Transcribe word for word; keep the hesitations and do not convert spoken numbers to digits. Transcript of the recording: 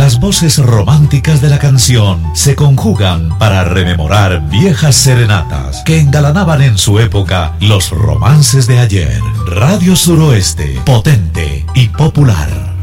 Las voces románticas de la canción se conjugan para rememorar viejas serenatas que engalanaban en su época los romances de ayer. Radio Suroeste, potente y popular.